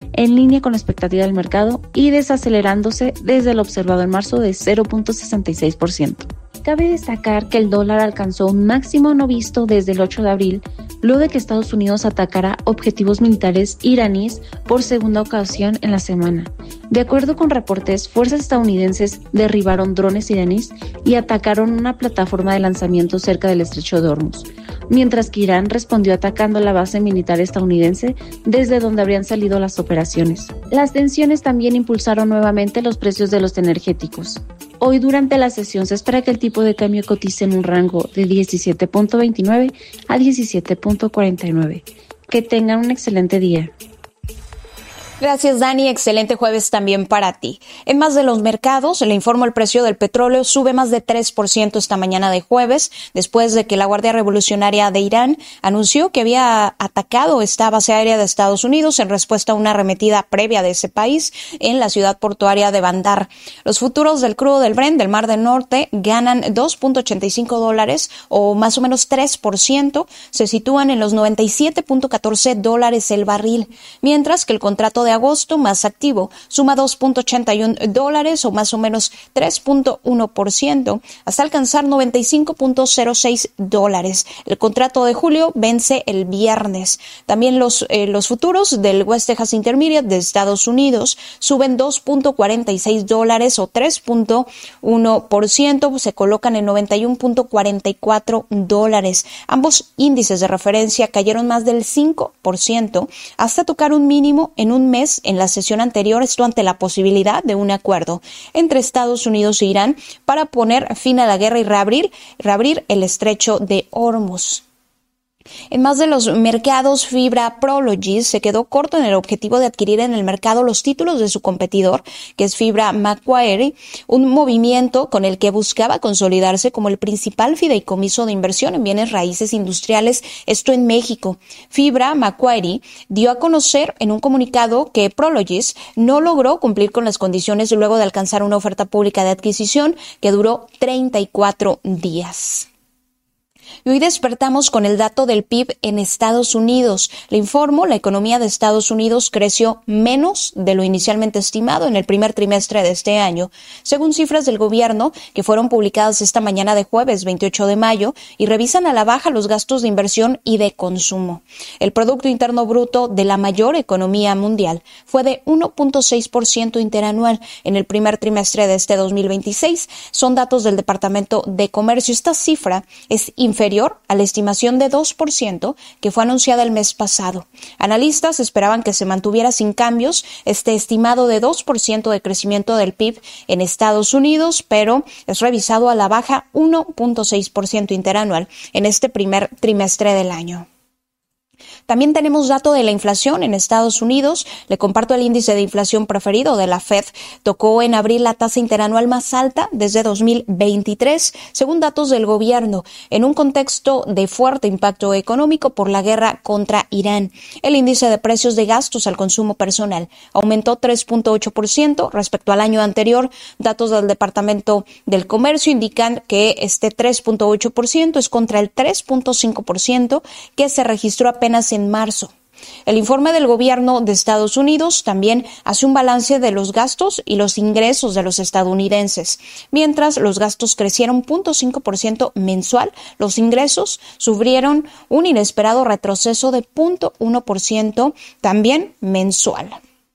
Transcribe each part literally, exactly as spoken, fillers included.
en línea con la expectativa del mercado y desacelerándose desde el observado en marzo de cero punto sesenta y seis por ciento. Cabe destacar que el dólar alcanzó un máximo no visto desde el ocho de abril, luego de que Estados Unidos atacara objetivos militares iraníes por segunda ocasión en la semana. De acuerdo con reportes, fuerzas estadounidenses derribaron drones iraníes y atacaron una plataforma de lanzamiento cerca del estrecho de Hormuz, mientras que Irán respondió atacando la base militar estadounidense desde donde habrían salido las operaciones. Las tensiones también impulsaron nuevamente los precios de los energéticos. Hoy durante la sesión se espera que el tipo de cambio cotice en un rango de diecisiete punto veintinueve a diecisiete punto cuarenta y nueve. Que tengan un excelente día. Gracias, Dani. Excelente jueves también para ti. En más de los mercados, le informo el precio del petróleo sube más de tres por ciento esta mañana de jueves, después de que la Guardia Revolucionaria de Irán anunció que había atacado esta base aérea de Estados Unidos en respuesta a una arremetida previa de ese país en la ciudad portuaria de Bandar. Los futuros del crudo del Brent del Mar del Norte ganan dos punto ochenta y cinco dólares o más o menos tres por ciento, se sitúan en los noventa y siete punto catorce dólares el barril, mientras que el contrato de de agosto más activo suma dos punto ochenta y uno dólares o más o menos tres punto uno por ciento hasta alcanzar noventa y cinco punto cero seis dólares. El contrato de julio vence el viernes. También los, eh, los futuros del West Texas Intermediate de Estados Unidos suben dos punto cuarenta y seis dólares o tres punto uno por ciento, se colocan en noventa y uno punto cuarenta y cuatro dólares. Ambos índices de referencia cayeron más del cinco por ciento hasta tocar un mínimo en un mes en la sesión anterior, esto ante la posibilidad de un acuerdo entre Estados Unidos e Irán para poner fin a la guerra y reabrir, reabrir el estrecho de Hormuz. En más de los mercados, Fibra Prologis se quedó corto en el objetivo de adquirir en el mercado los títulos de su competidor, que es Fibra Macquarie, un movimiento con el que buscaba consolidarse como el principal fideicomiso de inversión en bienes raíces industriales, esto en México. Fibra Macquarie dio a conocer en un comunicado que Prologis no logró cumplir con las condiciones luego de alcanzar una oferta pública de adquisición que duró treinta y cuatro días. Y hoy despertamos con el dato del P I B en Estados Unidos. Le informo, la economía de Estados Unidos creció menos de lo inicialmente estimado en el primer trimestre de este año, según cifras del gobierno que fueron publicadas esta mañana de jueves veintiocho de mayo y revisan a la baja los gastos de inversión y de consumo. El Producto Interno Bruto de la mayor economía mundial fue de uno punto seis por ciento interanual en el primer trimestre de este dos mil veintiséis. Son datos del Departamento de Comercio. Esta cifra es inferior a la estimación de dos por ciento que fue anunciada el mes pasado. Analistas esperaban que se mantuviera sin cambios este estimado de dos por ciento de crecimiento del P I B en Estados Unidos, pero es revisado a la baja uno punto seis por ciento interanual en este primer trimestre del año. También tenemos dato de la inflación en Estados Unidos. Le comparto el índice de inflación preferido de la Fed. Tocó en abril la tasa interanual más alta desde dos mil veintitrés, según datos del gobierno, en un contexto de fuerte impacto económico por la guerra contra Irán. El índice de precios de gastos al consumo personal aumentó tres punto ocho por ciento respecto al año anterior. Datos del Departamento del Comercio indican que este tres punto ocho por ciento es contra el tres punto cinco por ciento que se registró apenas en marzo. El informe del gobierno de Estados Unidos también hace un balance de los gastos y los ingresos de los estadounidenses. Mientras los gastos crecieron cero punto cinco por ciento mensual, los ingresos sufrieron un inesperado retroceso de cero punto uno por ciento también mensual.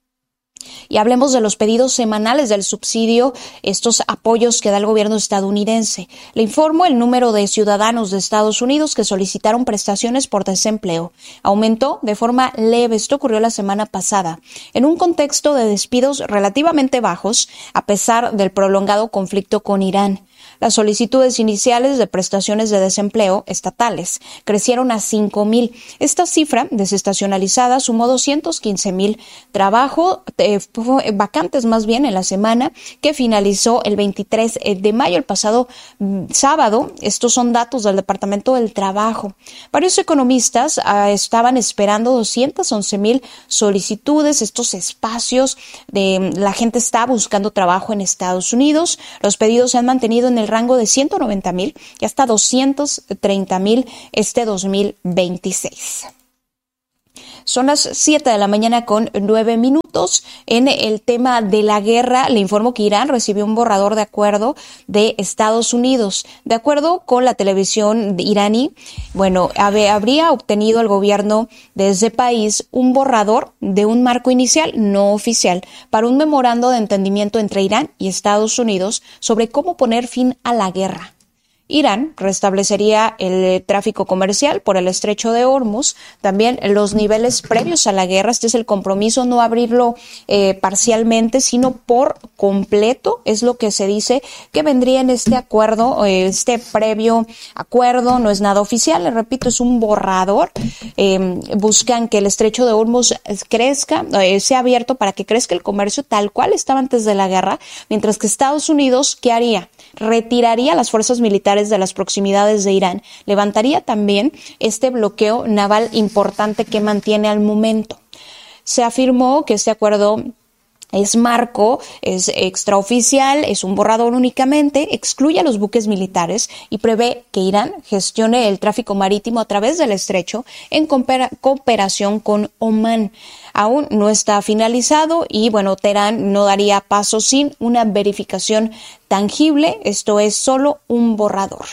Y hablemos de los pedidos semanales del subsidio, estos apoyos que da el gobierno estadounidense. Le informo el número de ciudadanos de Estados Unidos que solicitaron prestaciones por desempleo. Aumentó de forma leve, esto ocurrió la semana pasada, en un contexto de despidos relativamente bajos, a pesar del prolongado conflicto con Irán. Las solicitudes iniciales de prestaciones de desempleo estatales crecieron a cinco mil. Esta cifra desestacionalizada sumó doscientos quince mil trabajo, eh, vacantes más bien en la semana que finalizó el veintitrés de mayo, el pasado mm, sábado. Estos son datos del Departamento del Trabajo. Varios economistas ah, estaban esperando doscientos once mil solicitudes, estos espacios de la gente está buscando trabajo en Estados Unidos. Los pedidos se han mantenido en el rango de ciento noventa mil y hasta doscientos treinta mil este dos mil veintiséis. Son las siete de la mañana con nueve minutos. En el tema de la guerra, le informo que Irán recibió un borrador de acuerdo de Estados Unidos. De acuerdo con la televisión iraní, bueno, habría obtenido el gobierno de ese país un borrador de un marco inicial no oficial para un memorando de entendimiento entre Irán y Estados Unidos sobre cómo poner fin a la guerra. Irán restablecería el tráfico comercial por el estrecho de Hormuz, también los niveles previos a la guerra. Este es el compromiso, no abrirlo eh, parcialmente, sino por completo, es lo que se dice que vendría en este acuerdo, eh, este previo acuerdo, no es nada oficial, le repito, es un borrador. Eh, buscan que el estrecho de Hormuz crezca, eh, sea abierto para que crezca el comercio tal cual estaba antes de la guerra, mientras que Estados Unidos, ¿qué haría? Retiraría las fuerzas militares de las proximidades de Irán, levantaría también este bloqueo naval importante que mantiene al momento. Se afirmó que este acuerdo es marco, es extraoficial, es un borrador únicamente, excluye a los buques militares y prevé que Irán gestione el tráfico marítimo a través del estrecho en cooperación con Omán. Aún no está finalizado y, bueno, Teherán no daría paso sin una verificación tangible. Esto es solo un borrador.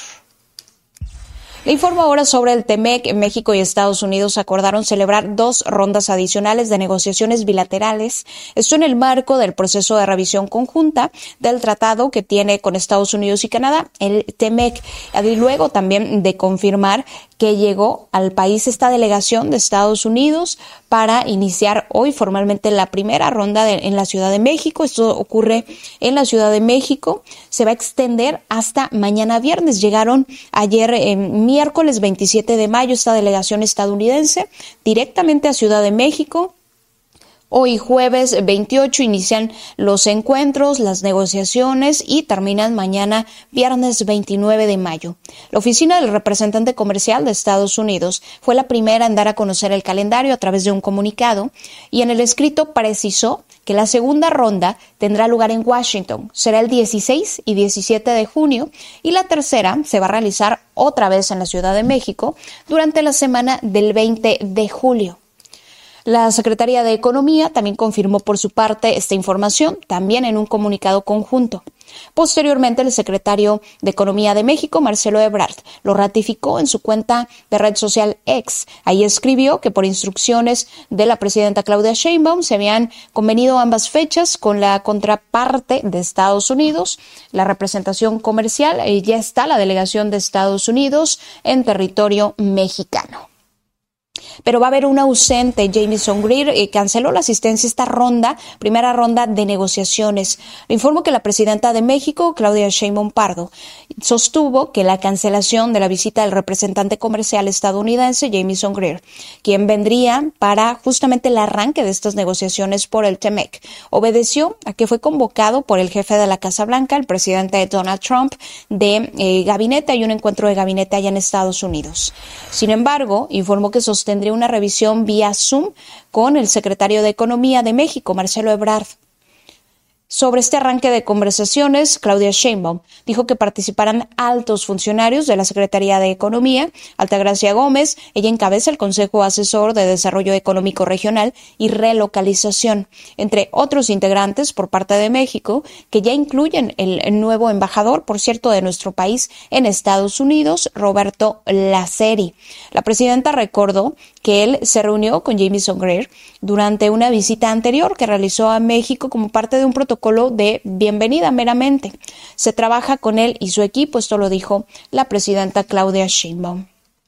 Le informo ahora sobre el TEMEC. México y Estados Unidos acordaron celebrar dos rondas adicionales de negociaciones bilaterales. Esto en el marco del proceso de revisión conjunta del tratado que tiene con Estados Unidos y Canadá, el TEMEC. Y luego también de confirmar que llegó al país esta delegación de Estados Unidos para iniciar hoy formalmente la primera ronda de, en la Ciudad de México. Esto ocurre en la Ciudad de México. Se va a extender hasta mañana viernes. Llegaron ayer eh, miércoles veintisiete de mayo esta delegación estadounidense directamente a Ciudad de México. Hoy jueves veintiocho inician los encuentros, las negociaciones y terminan mañana viernes veintinueve de mayo. La oficina del representante comercial de Estados Unidos fue la primera en dar a conocer el calendario a través de un comunicado y en el escrito precisó que la segunda ronda tendrá lugar en Washington, será el dieciséis y diecisiete de junio y la tercera se va a realizar otra vez en la Ciudad de México durante la semana del veinte de julio. La Secretaría de Economía también confirmó por su parte esta información, también en un comunicado conjunto. Posteriormente, el secretario de Economía de México, Marcelo Ebrard, lo ratificó en su cuenta de red social X. Ahí escribió que por instrucciones de la presidenta Claudia Sheinbaum se habían convenido ambas fechas con la contraparte de Estados Unidos. La representación comercial, eh, ya está la delegación de Estados Unidos en territorio mexicano. Pero va a haber un ausente. Jamieson Greer eh, canceló la asistencia a esta ronda, primera ronda de negociaciones. Le informo que la presidenta de México, Claudia Sheinbaum Pardo, sostuvo que la cancelación de la visita del representante comercial estadounidense, Jamieson Greer, quien vendría para justamente el arranque de estas negociaciones por el TEMEC, obedeció a que fue convocado por el jefe de la Casa Blanca, el presidente Donald Trump, de eh, gabinete. Hay un encuentro de gabinete allá en Estados Unidos. Sin embargo, informó que sostendría una revisión vía Zoom con el secretario de Economía de México, Marcelo Ebrard. Sobre este arranque de conversaciones, Claudia Sheinbaum dijo que participarán altos funcionarios de la Secretaría de Economía. Altagracia Gómez, ella encabeza el Consejo Asesor de Desarrollo Económico Regional y Relocalización, entre otros integrantes por parte de México, que ya incluyen el nuevo embajador, por cierto, de nuestro país en Estados Unidos, Roberto Laceri. La presidenta recordó que él se reunió con Jamieson Greer durante una visita anterior que realizó a México como parte de un protocolo de bienvenida meramente. Se trabaja con él y su equipo, esto lo dijo la presidenta Claudia Sheinbaum.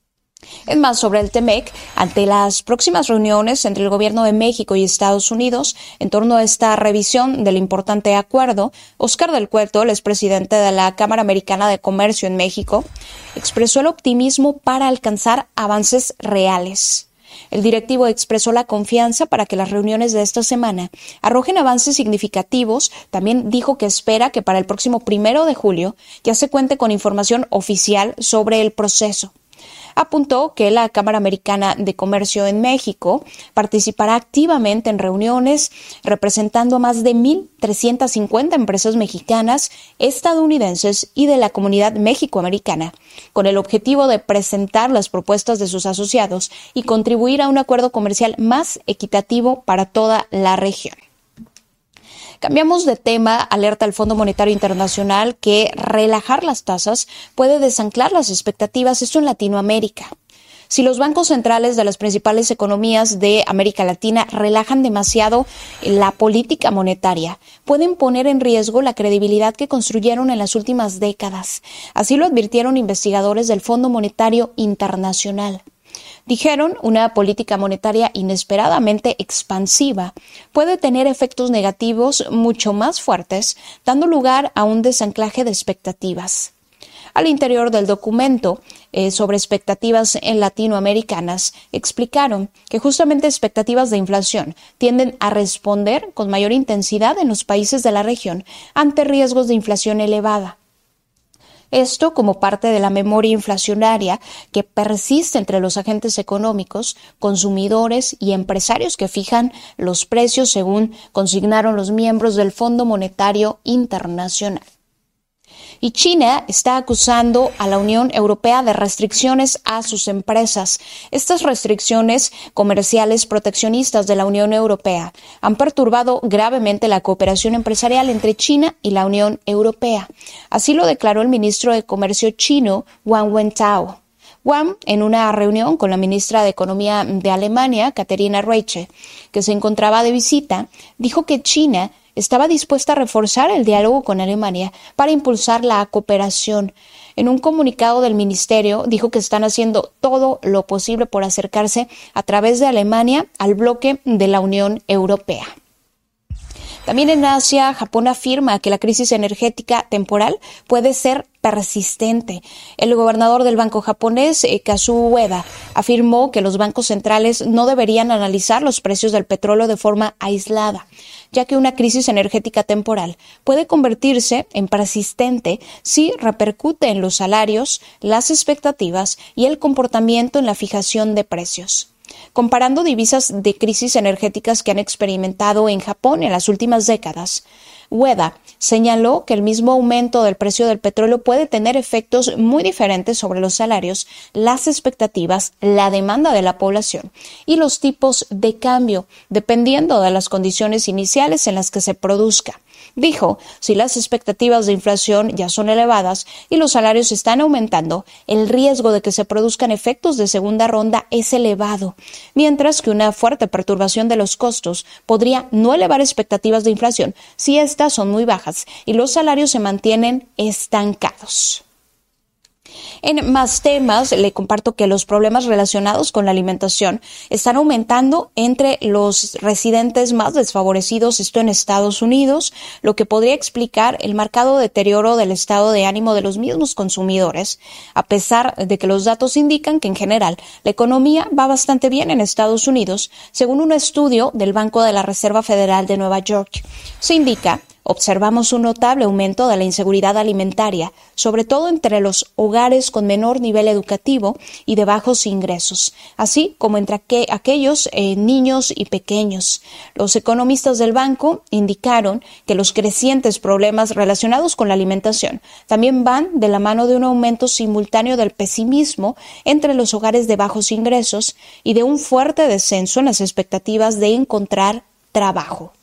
Es más, sobre el TEMEC, ante las próximas reuniones entre el gobierno de México y Estados Unidos en torno a esta revisión del importante acuerdo, Oscar del Cueto, el expresidente de la Cámara Americana de Comercio en México, expresó el optimismo para alcanzar avances reales. El directivo expresó la confianza para que las reuniones de esta semana arrojen avances significativos. También dijo que espera que para el próximo primero de julio ya se cuente con información oficial sobre el proceso. Apuntó que la Cámara Americana de Comercio en México participará activamente en reuniones representando a más de mil trescientas cincuenta empresas mexicanas, estadounidenses y de la comunidad mexicoamericana, con el objetivo de presentar las propuestas de sus asociados y contribuir a un acuerdo comercial más equitativo para toda la región. Cambiamos de tema. Alerta el Fondo Monetario Internacional que relajar las tasas puede desanclar las expectativas, esto en Latinoamérica. Si los bancos centrales de las principales economías de América Latina relajan demasiado la política monetaria, pueden poner en riesgo la credibilidad que construyeron en las últimas décadas. Así lo advirtieron investigadores del Fondo Monetario Internacional. Dijeron, una política monetaria inesperadamente expansiva puede tener efectos negativos mucho más fuertes, dando lugar a un desanclaje de expectativas. Al interior del documento eh, sobre expectativas en latinoamericanas, explicaron que justamente expectativas de inflación tienden a responder con mayor intensidad en los países de la región ante riesgos de inflación elevada. Esto como parte de la memoria inflacionaria que persiste entre los agentes económicos, consumidores y empresarios que fijan los precios según consignaron los miembros del Fondo Monetario Internacional. Y China está acusando a la Unión Europea de restricciones a sus empresas. Estas restricciones comerciales proteccionistas de la Unión Europea han perturbado gravemente la cooperación empresarial entre China y la Unión Europea. Así lo declaró el ministro de Comercio chino, Wang Wentao. Wang, en una reunión con la ministra de Economía de Alemania, Katharina Reiche, que se encontraba de visita, dijo que China estaba dispuesta a reforzar el diálogo con Alemania para impulsar la cooperación. En un comunicado del ministerio dijo que están haciendo todo lo posible por acercarse a través de Alemania al bloque de la Unión Europea. También en Asia, Japón afirma que la crisis energética temporal puede ser persistente. El gobernador del banco japonés, Kazuo Ueda, afirmó que los bancos centrales no deberían analizar los precios del petróleo de forma aislada, ya que una crisis energética temporal puede convertirse en persistente si repercute en los salarios, las expectativas y el comportamiento en la fijación de precios. Comparando divisas de crisis energéticas que han experimentado en Japón en las últimas décadas, Ueda señaló que el mismo aumento del precio del petróleo puede tener efectos muy diferentes sobre los salarios, las expectativas, la demanda de la población y los tipos de cambio, dependiendo de las condiciones iniciales en las que se produzca. Dijo, si las expectativas de inflación ya son elevadas y los salarios están aumentando, el riesgo de que se produzcan efectos de segunda ronda es elevado, mientras que una fuerte perturbación de los costos podría no elevar expectativas de inflación si estas son muy bajas y los salarios se mantienen estancados. En más temas, le comparto que los problemas relacionados con la alimentación están aumentando entre los residentes más desfavorecidos, esto en Estados Unidos, lo que podría explicar el marcado deterioro del estado de ánimo de los mismos consumidores, a pesar de que los datos indican que en general la economía va bastante bien en Estados Unidos, según un estudio del Banco de la Reserva Federal de Nueva York. Se indica observamos un notable aumento de la inseguridad alimentaria, sobre todo entre los hogares con menor nivel educativo y de bajos ingresos, así como entre aqu- aquellos eh, niños y pequeños. Los economistas del banco indicaron que los crecientes problemas relacionados con la alimentación también van de la mano de un aumento simultáneo del pesimismo entre los hogares de bajos ingresos y de un fuerte descenso en las expectativas de encontrar trabajo.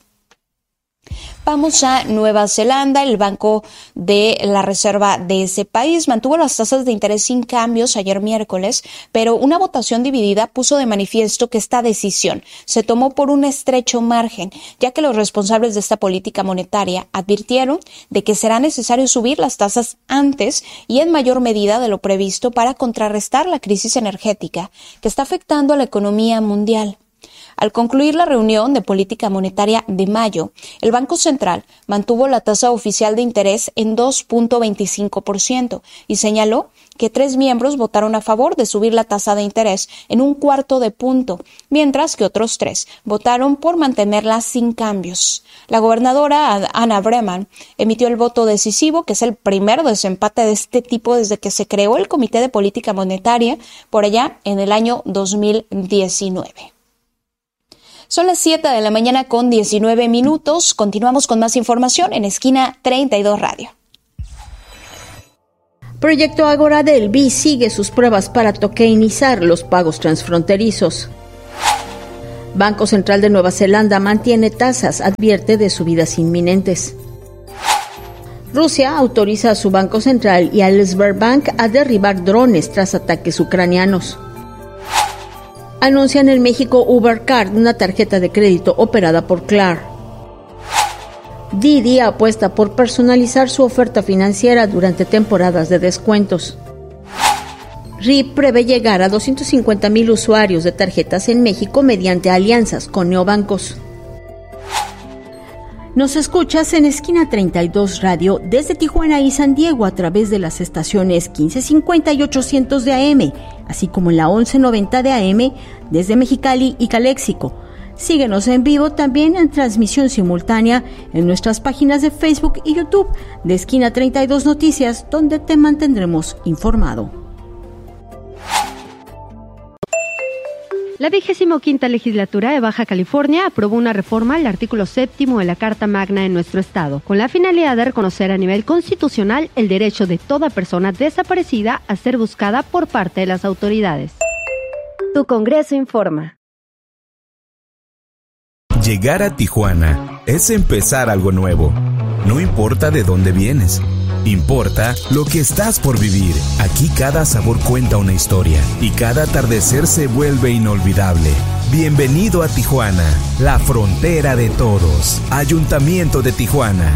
Vamos a Nueva Zelanda. El Banco de la Reserva de ese país mantuvo las tasas de interés sin cambios ayer miércoles, pero una votación dividida puso de manifiesto que esta decisión se tomó por un estrecho margen, ya que los responsables de esta política monetaria advirtieron de que será necesario subir las tasas antes y en mayor medida de lo previsto para contrarrestar la crisis energética que está afectando a la economía mundial. Al concluir la reunión de política monetaria de mayo, el Banco Central mantuvo la tasa oficial de interés en dos punto veinticinco por ciento y señaló que tres miembros votaron a favor de subir la tasa de interés en un cuarto de punto, mientras que otros tres votaron por mantenerla sin cambios. La gobernadora Anna Breman emitió el voto decisivo, que es el primer desempate de este tipo desde que se creó el Comité de Política Monetaria por allá en el año dos mil diecinueve. Son las siete de la mañana con diecinueve minutos. Continuamos con más información en Esquina treinta y dos Radio. Proyecto Ágora del B I sigue sus pruebas para tokenizar los pagos transfronterizos. Banco Central de Nueva Zelanda mantiene tasas, advierte de subidas inminentes. Rusia autoriza a su Banco Central y al Sberbank a derribar drones tras ataques ucranianos. Anuncian en México Ubercard, una tarjeta de crédito operada por Klar. Didi apuesta por personalizar su oferta financiera durante temporadas de descuentos. R I P prevé llegar a doscientos cincuenta mil usuarios de tarjetas en México mediante alianzas con neobancos. Nos escuchas en Esquina treinta y dos Radio desde Tijuana y San Diego a través de las estaciones quince cincuenta y ochocientos de A M, así como en la once noventa de A M desde Mexicali y Caléxico. Síguenos en vivo también en transmisión simultánea en nuestras páginas de Facebook y YouTube de Esquina treinta y dos Noticias, donde te mantendremos informado. La vigésimo quinta legislatura de Baja California aprobó una reforma al artículo séptimo de la Carta Magna en nuestro estado, con la finalidad de reconocer a nivel constitucional el derecho de toda persona desaparecida a ser buscada por parte de las autoridades. Tu Congreso informa. Llegar a Tijuana es empezar algo nuevo. No importa de dónde vienes, importa lo que estás por vivir. Aquí cada sabor cuenta una historia y cada atardecer se vuelve inolvidable. Bienvenido a Tijuana, la frontera de todos. Ayuntamiento de Tijuana.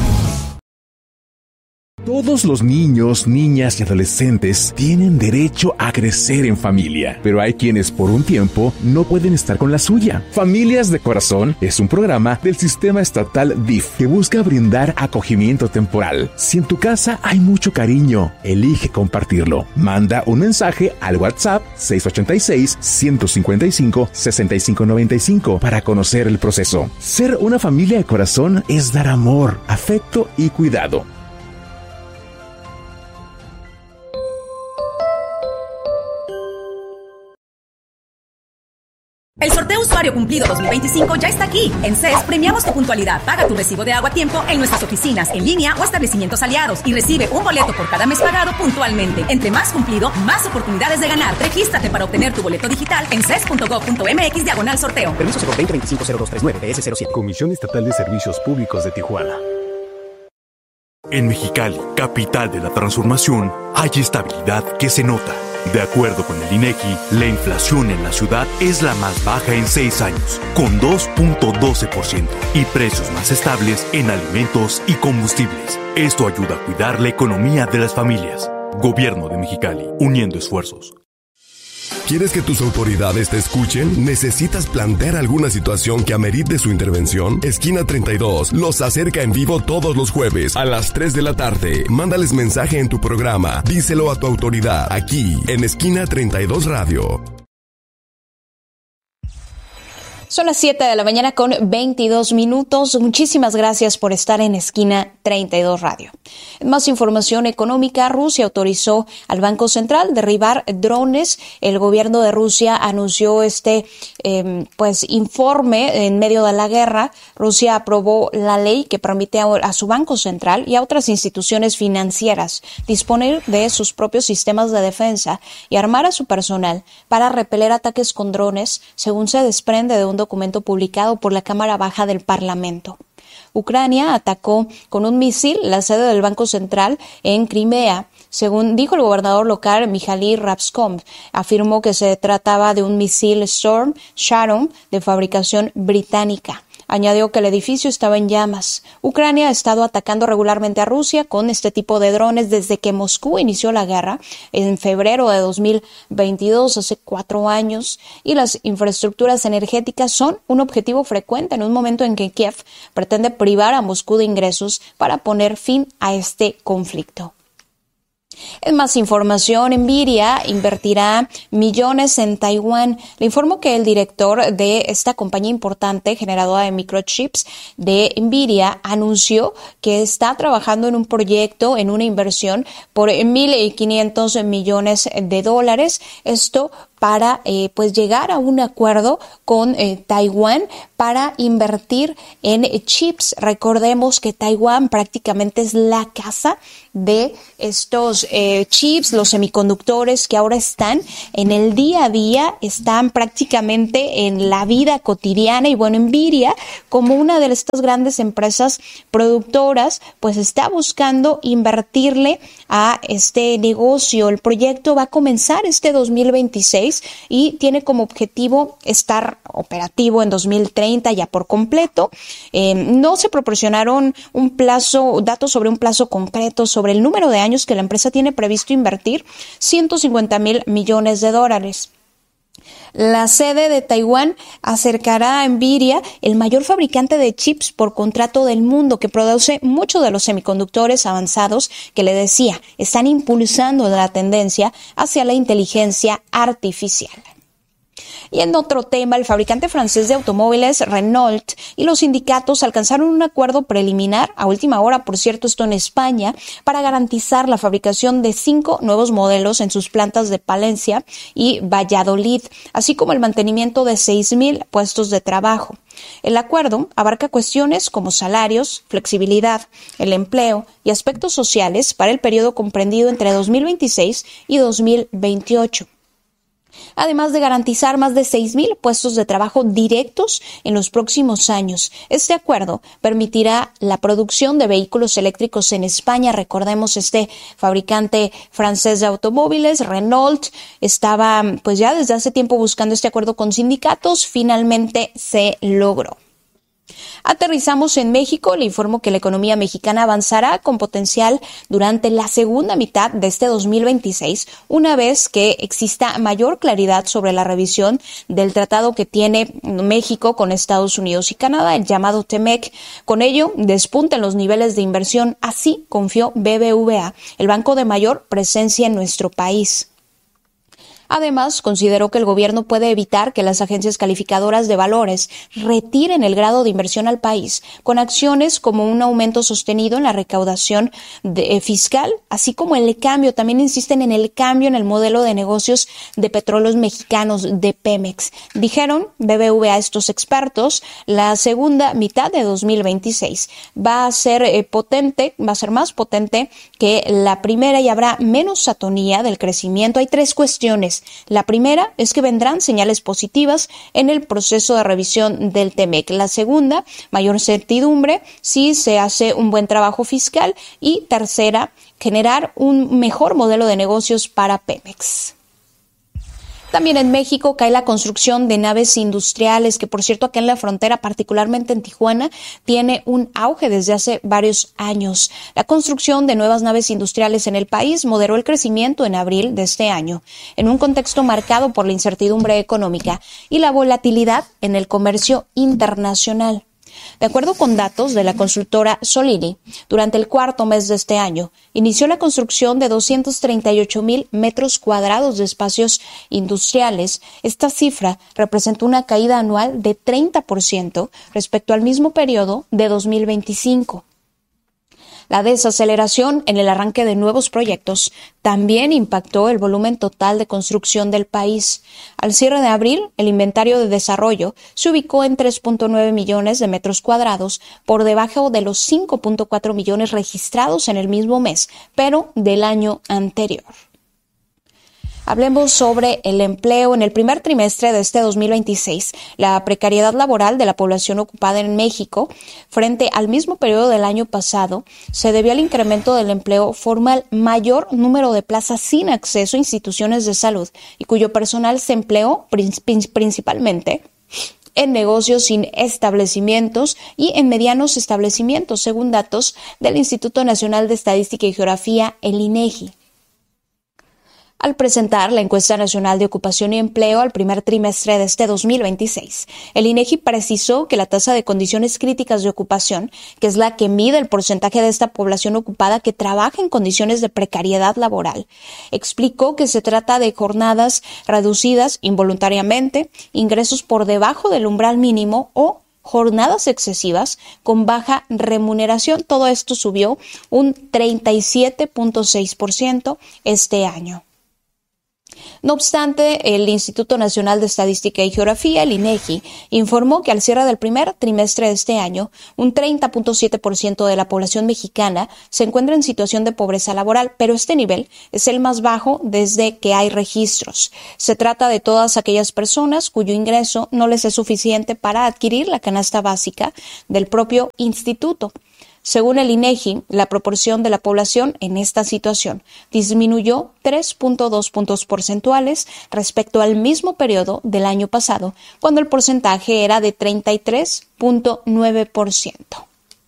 Todos los niños, niñas y adolescentes tienen derecho a crecer en familia, pero hay quienes por un tiempo no pueden estar con la suya. Familias de Corazón es un programa del sistema estatal D I F que busca brindar acogimiento temporal. Si en tu casa hay mucho cariño, elige compartirlo. Manda un mensaje al WhatsApp seis ocho seis, uno cinco cinco, seis cinco nueve cinco para conocer el proceso. Ser una familia de corazón es dar amor, afecto y cuidado. El sorteo Usuario Cumplido dos mil veinticinco ya está aquí. En C E S premiamos tu puntualidad. Paga tu recibo de agua a tiempo en nuestras oficinas, en línea o establecimientos aliados y recibe un boleto por cada mes pagado puntualmente. Entre más cumplido, más oportunidades de ganar. Regístrate para obtener tu boleto digital en ces punto gov punto mx diagonal sorteo. Permiso cero veinte veinticinco cero dos treinta y nueve B S cero siete. Comisión Estatal de Servicios Públicos de Tijuana. En Mexicali, capital de la transformación, hay estabilidad que se nota. De acuerdo con el INEGI, la inflación en la ciudad es la más baja en seis años, con dos punto doce por ciento, y precios más estables en alimentos y combustibles. Esto ayuda a cuidar la economía de las familias. Gobierno de Mexicali, uniendo esfuerzos. ¿Quieres que tus autoridades te escuchen? ¿Necesitas plantear alguna situación que amerite su intervención? Esquina treinta y dos los acerca en vivo todos los jueves a las tres de la tarde. Mándales mensaje en tu programa. Díselo a tu autoridad aquí en Esquina treinta y dos Radio. Son las siete de la mañana con veintidós minutos. Muchísimas gracias por estar en Esquina treinta y dos Radio. En más información económica, Rusia autorizó al Banco Central derribar drones. El gobierno de Rusia anunció este eh, pues informe en medio de la guerra. Rusia aprobó la ley que permite a, a su Banco Central y a otras instituciones financieras disponer de sus propios sistemas de defensa y armar a su personal para repeler ataques con drones, según se desprende de un documento publicado por la Cámara Baja del Parlamento. Ucrania atacó con un misil la sede del Banco Central en Crimea. Según dijo el gobernador local, Mihaly Rapskov, afirmó que se trataba de un misil Storm Shadow de fabricación británica. Añadió que el edificio estaba en llamas. Ucrania ha estado atacando regularmente a Rusia con este tipo de drones desde que Moscú inició la guerra en febrero de dos mil veintidós, hace cuatro años, y las infraestructuras energéticas son un objetivo frecuente en un momento en que Kiev pretende privar a Moscú de ingresos para poner fin a este conflicto. En más información, Nvidia invertirá millones en Taiwán. Le informo que el director de esta compañía importante generadora de microchips de Nvidia anunció que está trabajando en un proyecto, en una inversión por mil quinientos millones de dólares. Esto para eh, pues llegar a un acuerdo con eh, Taiwán para invertir en eh, chips. Recordemos que Taiwán prácticamente es la casa de estos eh, chips, los semiconductores que ahora están en el día a día, están prácticamente en la vida cotidiana, y bueno, Nvidia, como una de estas grandes empresas productoras, pues está buscando invertirle a este negocio. El proyecto va a comenzar este dos mil veintiséis y tiene como objetivo estar operativo en dos mil treinta ya por completo. Eh, no se proporcionaron un plazo, datos sobre un plazo concreto sobre el número de años que la empresa tiene previsto invertir, ciento cincuenta mil millones de dólares. La sede de Taiwán acercará a Nvidia, el mayor fabricante de chips por contrato del mundo, que produce muchos de los semiconductores avanzados que le decía, están impulsando la tendencia hacia la inteligencia artificial. Y en otro tema, el fabricante francés de automóviles Renault y los sindicatos alcanzaron un acuerdo preliminar, a última hora, por cierto, esto en España, para garantizar la fabricación de cinco nuevos modelos en sus plantas de Palencia y Valladolid, así como el mantenimiento de seis mil puestos de trabajo. El acuerdo abarca cuestiones como salarios, flexibilidad, el empleo y aspectos sociales para el periodo comprendido entre dos mil veintiséis y dos mil veintiocho. Además de garantizar más de seis mil puestos de trabajo directos en los próximos años. Este acuerdo permitirá la producción de vehículos eléctricos en España. Recordemos, este fabricante francés de automóviles, Renault, estaba pues ya desde hace tiempo buscando este acuerdo con sindicatos. Finalmente se logró. Aterrizamos en México. Le informo que la economía mexicana avanzará con potencial durante la segunda mitad de este dos mil veintiséis, una vez que exista mayor claridad sobre la revisión del tratado que tiene México con Estados Unidos y Canadá, el llamado TEMEC. Con ello, despuntan los niveles de inversión. Así confió B B V A, el banco de mayor presencia en nuestro país. Además, consideró que el gobierno puede evitar que las agencias calificadoras de valores retiren el grado de inversión al país con acciones como un aumento sostenido en la recaudación de, eh, fiscal, así como el cambio. También insisten en el cambio en el modelo de negocios de petróleos mexicanos de Pemex. Dijeron B B V A estos expertos, la segunda mitad de dos mil veintiséis va a ser eh, potente, va a ser más potente que la primera y habrá menos atonía del crecimiento. Hay tres cuestiones. La primera es que vendrán señales positivas en el proceso de revisión del TEMEC. La segunda, mayor certidumbre si se hace un buen trabajo fiscal. Y tercera, generar un mejor modelo de negocios para Pemex. También en México cae la construcción de naves industriales, que por cierto acá en la frontera, particularmente en Tijuana, tiene un auge desde hace varios años. La construcción de nuevas naves industriales en el país moderó el crecimiento en abril de este año, en un contexto marcado por la incertidumbre económica y la volatilidad en el comercio internacional. De acuerdo con datos de la consultora Solini, durante el cuarto mes de este año, inició la construcción de doscientos treinta y ocho mil metros cuadrados de espacios industriales. Esta cifra representa una caída anual de treinta por ciento respecto al mismo periodo de dos mil veinticinco. La desaceleración en el arranque de nuevos proyectos también impactó el volumen total de construcción del país. Al cierre de abril, el inventario de desarrollo se ubicó en tres punto nueve millones de metros cuadrados, por debajo de los cinco punto cuatro millones registrados en el mismo mes, pero del año anterior. Hablemos sobre el empleo. En el primer trimestre de este dos mil veintiséis, la precariedad laboral de la población ocupada en México, frente al mismo periodo del año pasado, se debió al incremento del empleo formal, mayor número de plazas sin acceso a instituciones de salud y cuyo personal se empleó principalmente en negocios sin establecimientos y en medianos establecimientos, según datos del Instituto Nacional de Estadística y Geografía, el INEGI. Al presentar la encuesta nacional de ocupación y empleo al primer trimestre de este dos mil veintiséis, el INEGI precisó que la tasa de condiciones críticas de ocupación, que es la que mide el porcentaje de esta población ocupada que trabaja en condiciones de precariedad laboral, explicó que se trata de jornadas reducidas involuntariamente, ingresos por debajo del umbral mínimo o jornadas excesivas con baja remuneración. Todo esto subió un treinta y siete punto seis por ciento este año. No obstante, el Instituto Nacional de Estadística y Geografía, el INEGI, informó que al cierre del primer trimestre de este año, un treinta punto siete por ciento de la población mexicana se encuentra en situación de pobreza laboral, pero este nivel es el más bajo desde que hay registros. Se trata de todas aquellas personas cuyo ingreso no les es suficiente para adquirir la canasta básica del propio instituto. Según el INEGI, la proporción de la población en esta situación disminuyó tres punto dos puntos porcentuales respecto al mismo periodo del año pasado, cuando el porcentaje era de treinta y tres punto nueve por ciento.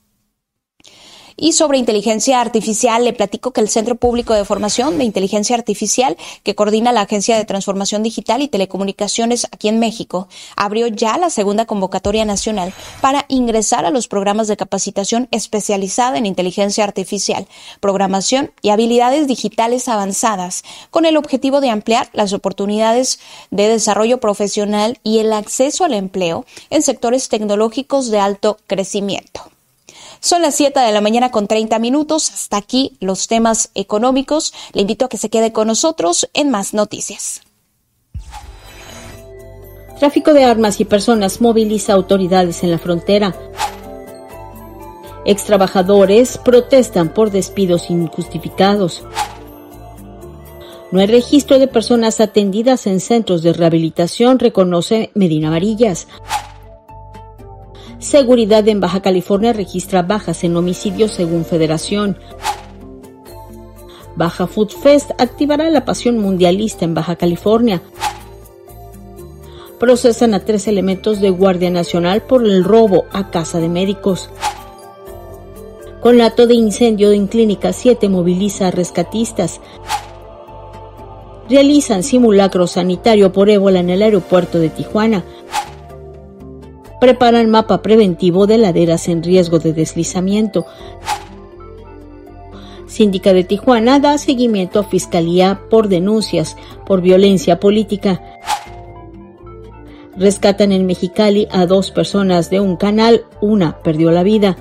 Y sobre inteligencia artificial, le platico que el Centro Público de Formación de Inteligencia Artificial, que coordina la Agencia de Transformación Digital y Telecomunicaciones aquí en México, abrió ya la segunda convocatoria nacional para ingresar a los programas de capacitación especializada en inteligencia artificial, programación y habilidades digitales avanzadas, con el objetivo de ampliar las oportunidades de desarrollo profesional y el acceso al empleo en sectores tecnológicos de alto crecimiento. Son las siete de la mañana con treinta minutos. Hasta aquí los temas económicos. Le invito a que se quede con nosotros en más noticias. Tráfico de armas y personas moviliza autoridades en la frontera. Extrabajadores protestan por despidos injustificados. No hay registro de personas atendidas en centros de rehabilitación, reconoce Medina Varillas. Seguridad en Baja California registra bajas en homicidios según Federación. Baja Food Fest activará la pasión mundialista en Baja California. Procesan a tres elementos de Guardia Nacional por el robo a casa de médicos. Conato de incendio en Clínica siete moviliza a rescatistas. Realizan simulacro sanitario por ébola en el aeropuerto de Tijuana. Preparan mapa preventivo de laderas en riesgo de deslizamiento. Síndica de Tijuana da seguimiento a Fiscalía por denuncias por violencia política. Rescatan en Mexicali a dos personas de un canal, una perdió la vida.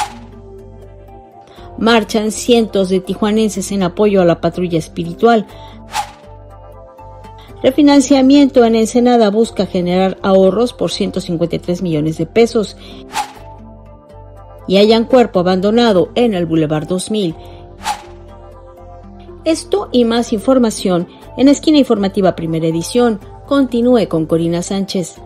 Marchan cientos de tijuanenses en apoyo a la patrulla espiritual. Refinanciamiento en Ensenada busca generar ahorros por ciento cincuenta y tres millones de pesos. Y hallan cuerpo abandonado en el Boulevard dos mil. Esto y más información en Esquina Informativa Primera Edición. Continúe con Corina Sánchez.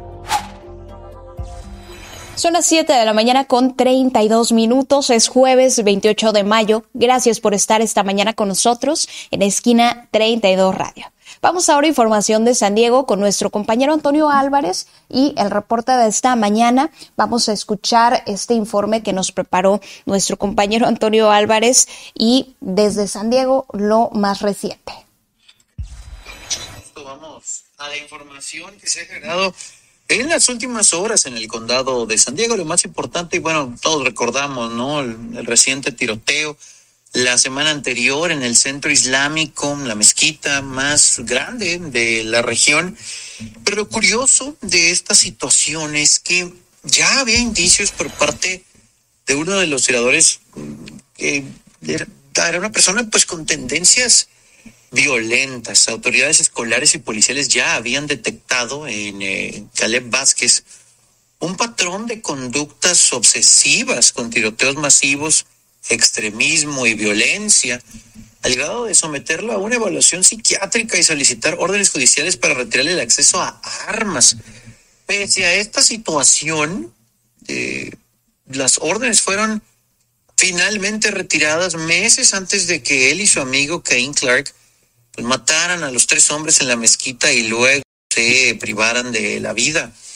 Son las siete de la mañana con treinta y dos minutos. Es jueves veintiocho de mayo. Gracias por estar esta mañana con nosotros en Esquina treinta y dos Radio. Vamos ahora a información de San Diego con nuestro compañero Antonio Álvarez y el reporte de esta mañana. Vamos a escuchar este informe que nos preparó nuestro compañero Antonio Álvarez y desde San Diego lo más reciente. Vamos a la información que se ha generado en las últimas horas en el condado de San Diego. Lo más importante, y bueno, todos recordamos, ¿no? El, el reciente tiroteo la semana anterior en el centro islámico, la mezquita más grande de la región. Pero lo curioso de esta situación es que ya había indicios por parte de uno de los tiradores que era una persona pues con tendencias violentas. Autoridades escolares y policiales ya habían detectado en eh, Caleb Vázquez un patrón de conductas obsesivas con tiroteos masivos, extremismo y violencia, al grado de someterlo a una evaluación psiquiátrica y solicitar órdenes judiciales para retirarle el acceso a armas. Pese a esta situación, eh, las órdenes fueron finalmente retiradas meses antes de que él y su amigo Cain Clark pues, mataran a los tres hombres en la mezquita y luego se privaran de la vida.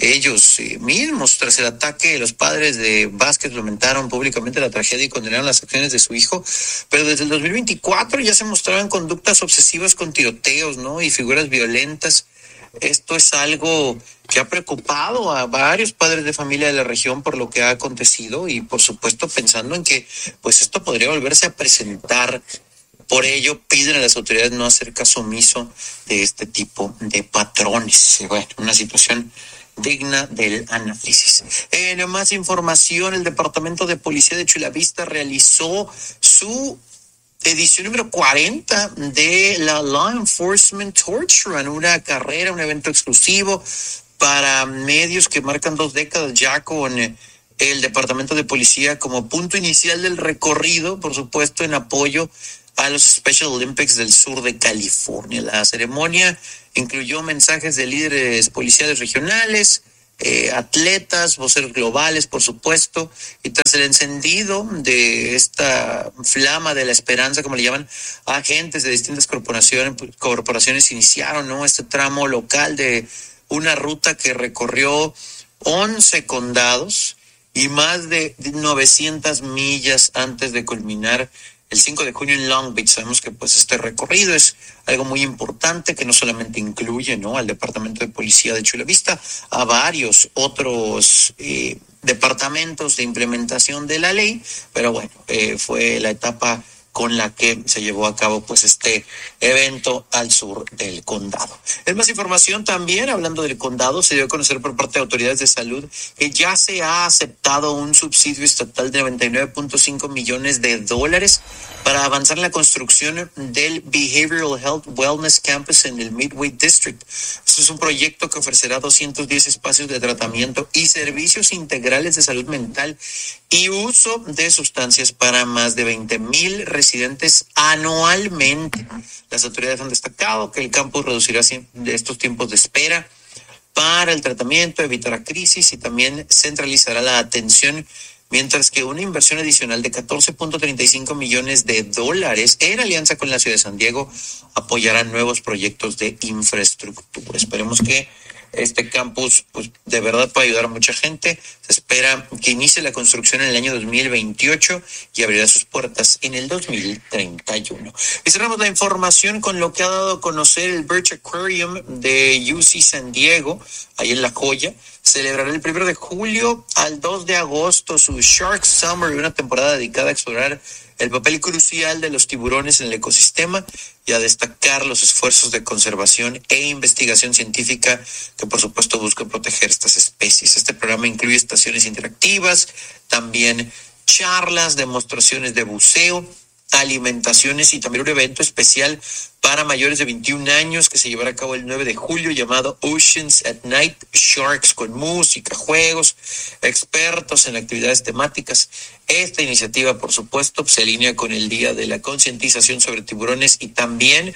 ellos eh, mismos. Tras el ataque, los padres de Vázquez lamentaron públicamente la tragedia y condenaron las acciones de su hijo, pero desde el dos mil veinticuatro ya se mostraban conductas obsesivas con tiroteos, ¿no? Y figuras violentas. Esto es algo que ha preocupado a varios padres de familia de la región por lo que ha acontecido y, por supuesto, pensando en que pues esto podría volverse a presentar. Por ello, piden a las autoridades no hacer caso omiso de este tipo de patrones. Bueno, una situación digna del análisis. En más información, el Departamento de Policía de Chula Vista realizó su edición número cuarenta de la Law Enforcement Torch Run, una carrera, un evento exclusivo para medios que marcan dos décadas ya con el Departamento de Policía como punto inicial del recorrido, por supuesto, en apoyo a los Special Olympics del sur de California. La ceremonia incluyó mensajes de líderes policiales regionales, eh, atletas, voceros globales, por supuesto, y tras el encendido de esta flama de la esperanza, como le llaman, agentes de distintas corporaciones, corporaciones iniciaron, ¿no?, este tramo local de una ruta que recorrió once condados y más de novecientas millas antes de culminar el cinco de junio en Long Beach. Sabemos que pues este recorrido es algo muy importante que no solamente incluye, ¿no?, al Departamento de Policía de Chula Vista, a varios otros eh, departamentos de implementación de la ley, pero bueno, eh, fue la etapa con la que se llevó a cabo pues este evento al sur del condado. En más información también, hablando del condado, se dio a conocer por parte de autoridades de salud que ya se ha aceptado un subsidio estatal de noventa y nueve punto cinco millones de dólares para avanzar en la construcción del Behavioral Health Wellness Campus en el Midway District. Este es un proyecto que ofrecerá doscientos diez espacios de tratamiento y servicios integrales de salud mental y uso de sustancias para más de veinte mil residentes anualmente. Las autoridades han destacado que el campus reducirá estos tiempos de espera para el tratamiento, evitará crisis y también centralizará la atención, mientras que una inversión adicional de catorce punto treinta y cinco millones de dólares en alianza con la ciudad de San Diego apoyará nuevos proyectos de infraestructura. Esperemos que este campus pues de verdad puede ayudar a mucha gente. Se espera que inicie la construcción en el año dos mil veintiocho y abrirá sus puertas en el dos mil treinta y uno. Y cerramos la información con lo que ha dado a conocer el Birch Aquarium de U C San Diego, ahí en La Joya. Celebrará el primero de julio al dos de agosto su Shark Summer, una temporada dedicada a explorar el papel crucial de los tiburones en el ecosistema y a destacar los esfuerzos de conservación e investigación científica que por supuesto buscan proteger estas especies. Este programa incluye estaciones interactivas, también charlas, demostraciones de buceo, alimentaciones y también un evento especial para mayores de veintiún años que se llevará a cabo el nueve de julio llamado Oceans at Night Sharks, con música, juegos, expertos en actividades temáticas. Esta iniciativa, por supuesto, se alinea con el Día de la Concientización sobre Tiburones y también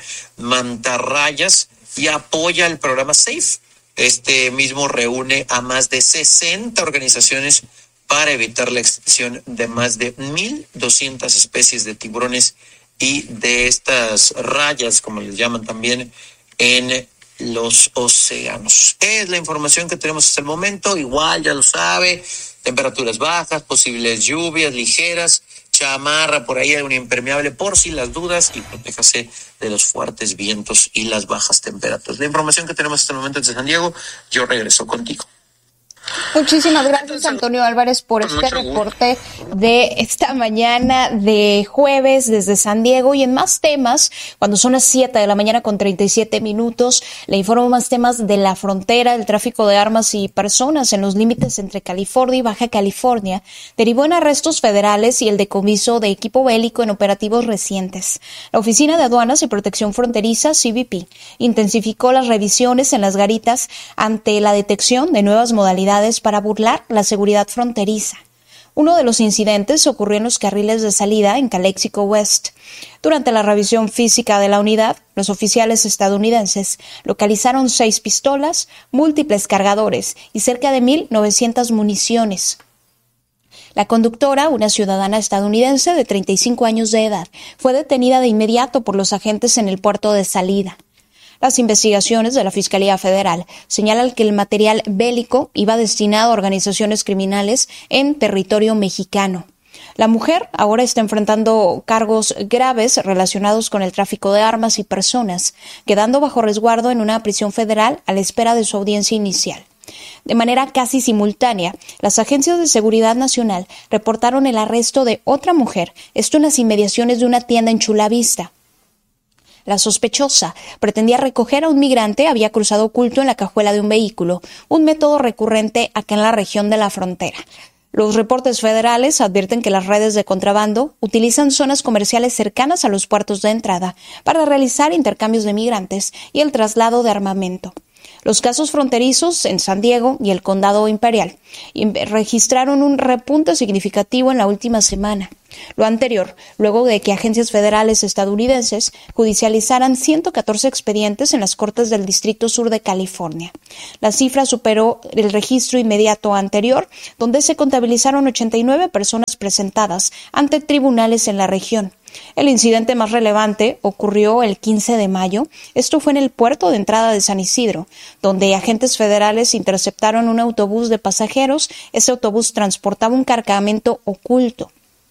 mantarrayas y apoya el programa SAFE. Este mismo reúne a más de sesenta organizaciones para evitar la extinción de más de mil doscientas especies de tiburones y de estas rayas, como les llaman también, en los océanos. Es la información que tenemos hasta el momento. Igual, ya lo sabe, temperaturas bajas, posibles lluvias ligeras, chamarra por ahí, algún impermeable por si las dudas y protéjase de los fuertes vientos y las bajas temperaturas. La información que tenemos hasta el momento desde San Diego. Yo regreso contigo. Muchísimas gracias, Antonio Álvarez, por este reporte de esta mañana de jueves desde San Diego. Y en más temas, cuando son las siete de la mañana con treinta y siete minutos, le informo más temas de la frontera. El tráfico de armas y personas en los límites entre California y Baja California derivó en arrestos federales y el decomiso de equipo bélico en operativos recientes. La Oficina de Aduanas y Protección Fronteriza, C B P, intensificó las revisiones en las garitas ante la detección de nuevas modalidades para burlar la seguridad fronteriza. Uno de los incidentes ocurrió en los carriles de salida en Calexico West. Durante la revisión física de la unidad, los oficiales estadounidenses localizaron seis pistolas, múltiples cargadores y cerca de mil novecientas municiones. La conductora, una ciudadana estadounidense de treinta y cinco años de edad, fue detenida de inmediato por los agentes en el puerto de salida. Las investigaciones de la Fiscalía Federal señalan que el material bélico iba destinado a organizaciones criminales en territorio mexicano. La mujer ahora está enfrentando cargos graves relacionados con el tráfico de armas y personas, quedando bajo resguardo en una prisión federal a la espera de su audiencia inicial. De manera casi simultánea, las agencias de seguridad nacional reportaron el arresto de otra mujer, esto en las inmediaciones de una tienda en Chula Vista. La sospechosa pretendía recoger a un migrante, había cruzado oculto en la cajuela de un vehículo, un método recurrente acá en la región de la frontera. Los reportes federales advierten que las redes de contrabando utilizan zonas comerciales cercanas a los puertos de entrada para realizar intercambios de migrantes y el traslado de armamento. Los casos fronterizos en San Diego y el Condado Imperial registraron un repunte significativo en la última semana. Lo anterior, luego de que agencias federales estadounidenses judicializaran ciento catorce expedientes en las Cortes del Distrito Sur de California. La cifra superó el registro inmediato anterior, donde se contabilizaron ochenta y nueve personas presentadas ante tribunales en la región. El incidente más relevante ocurrió el quince de mayo. Esto fue en el puerto de entrada de San Isidro, donde agentes federales interceptaron un autobús de pasajeros. Ese autobús transportaba un cargamento oculto.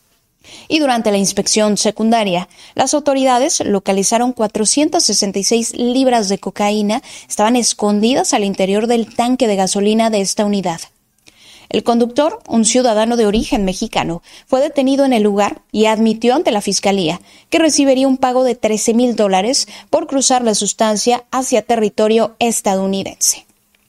Y durante la inspección secundaria, las autoridades localizaron cuatrocientas sesenta y seis libras de cocaína, estaban escondidas al interior del tanque de gasolina de esta unidad. El conductor, un ciudadano de origen mexicano, fue detenido en el lugar y admitió ante la fiscalía que recibiría un pago de trece mil dólares por cruzar la sustancia hacia territorio estadounidense.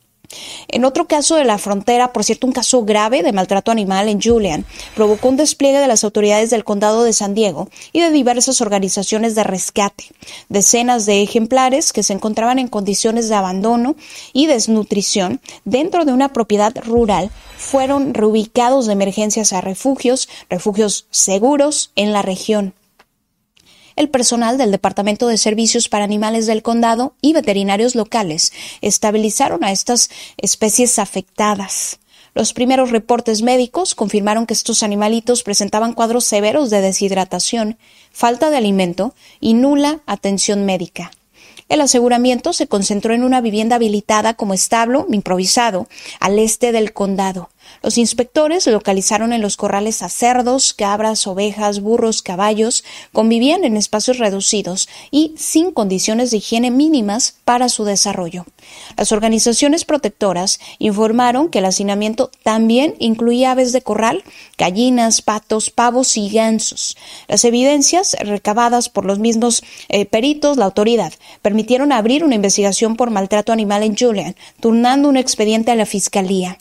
En otro caso de la frontera, por cierto, un caso grave de maltrato animal en Julian, provocó un despliegue de las autoridades del condado de San Diego y de diversas organizaciones de rescate. Decenas de ejemplares que se encontraban en condiciones de abandono y desnutrición dentro de una propiedad rural fueron reubicados de emergencias a refugios, refugios seguros en la región. El personal del Departamento de Servicios para Animales del Condado y veterinarios locales estabilizaron a estas especies afectadas. Los primeros reportes médicos confirmaron que estos animalitos presentaban cuadros severos de deshidratación, falta de alimento y nula atención médica. El aseguramiento se concentró en una vivienda habilitada como establo improvisado al este del condado. Los inspectores localizaron en los corrales a cerdos, cabras, ovejas, burros, caballos, convivían en espacios reducidos y sin condiciones de higiene mínimas para su desarrollo. Las organizaciones protectoras informaron que el hacinamiento también incluía aves de corral, gallinas, patos, pavos y gansos. Las evidencias recabadas por los mismos eh, peritos, la autoridad, permitieron abrir una investigación por maltrato animal en Julian, turnando un expediente a la fiscalía.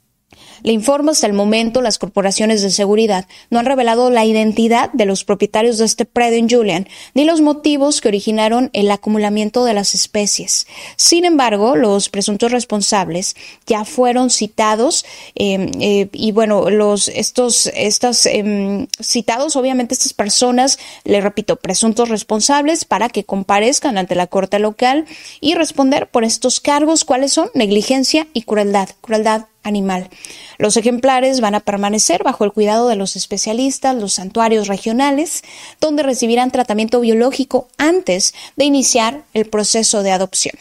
Le informo, hasta el momento, las corporaciones de seguridad no han revelado la identidad de los propietarios de este predio en Julian, ni los motivos que originaron el acumulamiento de las especies. Sin embargo, los presuntos responsables ya fueron citados, eh, eh, y bueno, los estos estas eh, citados, obviamente estas personas, le repito, presuntos responsables, para que comparezcan ante la corte local y responder por estos cargos, cuáles son negligencia y crueldad, crueldad animal. Los ejemplares van a permanecer bajo el cuidado de los especialistas, los santuarios regionales, donde recibirán tratamiento biológico antes de iniciar el proceso de adopción.